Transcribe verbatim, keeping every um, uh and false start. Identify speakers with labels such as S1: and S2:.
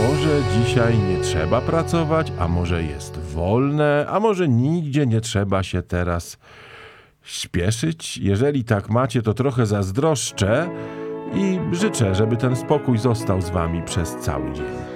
S1: może dzisiaj nie trzeba pracować, a może jest wolne, a może nigdzie nie trzeba się teraz śpieszyć. Jeżeli tak macie, to trochę zazdroszczę i życzę, żeby ten spokój został z wami przez cały dzień.